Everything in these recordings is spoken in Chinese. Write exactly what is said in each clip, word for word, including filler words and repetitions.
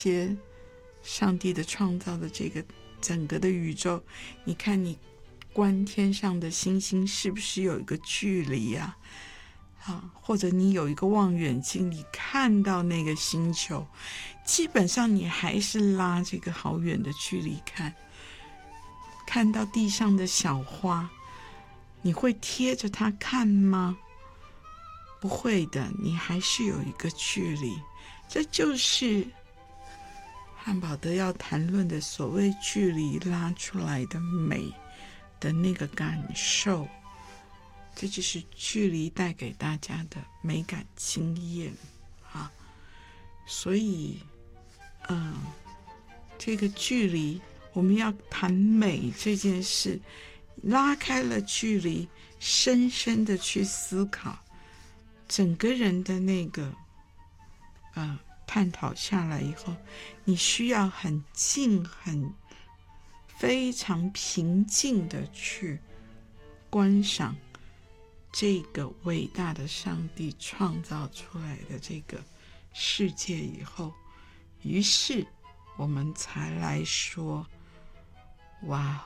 些上帝的创造的这个整个的宇宙，你看你观天上的星星是不是有一个距离啊？啊，或者你有一个望远镜，你看到那个星球，基本上你还是拉这个好远的距离看。看到地上的小花，你会贴着它看吗？不会的，你还是有一个距离。这就是汉堡德要谈论的所谓距离拉出来的美的那个感受，这就是距离带给大家的美感经验啊。所以嗯，这个距离我们要谈美这件事，拉开了距离，深深的去思考整个人的那个呃探讨下来以后，你需要很静很非常平静的去观赏这个伟大的上帝创造出来的这个世界以后，于是我们才来说，哇，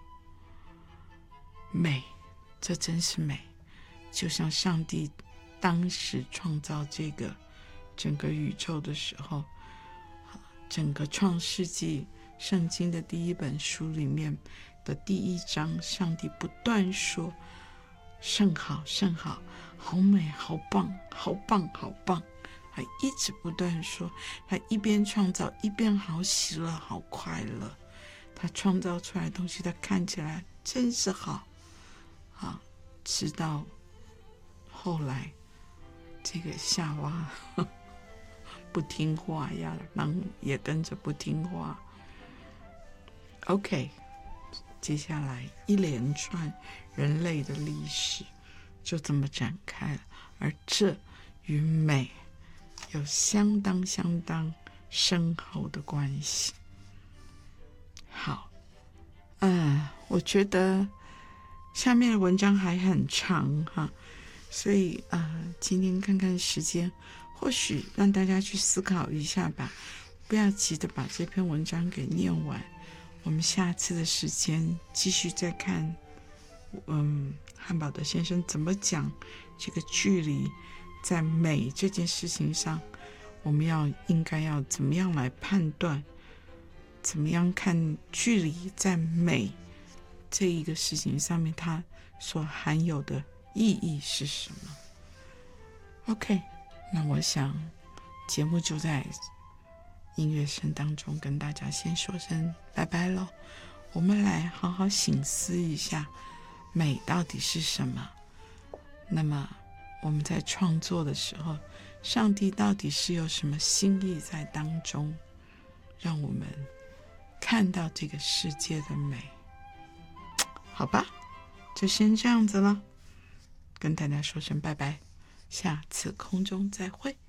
美，这真是美。就像上帝当时创造这个整个宇宙的时候，整个创世纪圣经的第一本书里面的第一章，上帝不断说甚好甚好，好美好棒好棒好棒，他一直不断说，他一边创造一边好喜乐好快乐，他创造出来的东西他看起来真是好啊。直到后来这个夏娃呵呵不听话呀，狼也跟着不听话。 OK， 接下来一连串人类的历史就这么展开了，而这与美有相当相当深厚的关系。好，嗯，我觉得下面的文章还很长哈，所以呃，今天看看时间，或许让大家去思考一下吧，不要急着把这篇文章给念完。我们下次的时间继续再看，嗯，汉堡德先生怎么讲这个距离在美这件事情上，我们要应该要怎么样来判断，怎么样看距离在美这一个事情上面它所含有的意义是什么。 OK， 那我想节目就在音乐声当中跟大家先说声拜拜咯。我们来好好省思一下美到底是什么，那么我们在创作的时候，上帝到底是有什么心意在当中，让我们看到这个世界的美。好吧，就先这样子了，跟大家说声拜拜，下次空中再会。